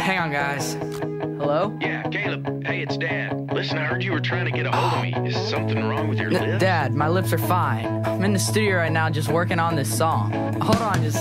Hang on, guys. Hello? Yeah, Caleb. Hey, it's Dad. Listen, I heard you were trying to get a hold of me. Is something wrong with your lips? Dad, my lips are fine. I'm in the studio right now just working on this song. Hold on, just